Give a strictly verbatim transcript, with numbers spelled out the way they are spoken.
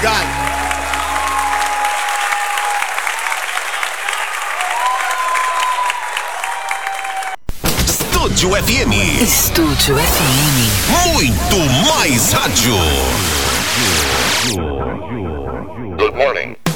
Obrigado. Estúdio F M. Estúdio F M. Muito mais rádio. Good morning.